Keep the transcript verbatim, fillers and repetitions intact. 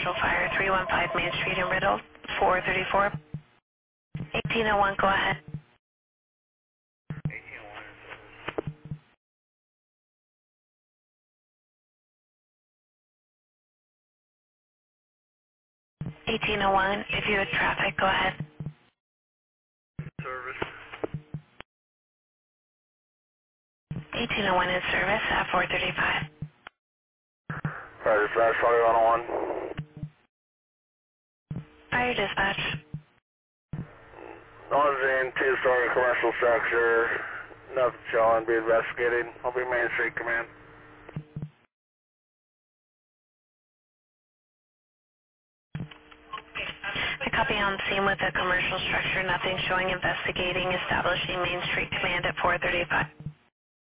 commercial fire, three one five Main Street in Riddle, four thirty-four. eighteen oh one, go ahead. eighteen oh one, if you have traffic, go ahead. Service. eighteen oh one in service at four thirty-five. Roger, dispatch, forty-one oh one. Fire dispatch. One's in two-story commercial structure. Nothing showing, be investigated. I'll be Main Street Command. I copy on scene with a commercial structure, nothing showing, investigating, establishing Main Street Command at four thirty-five.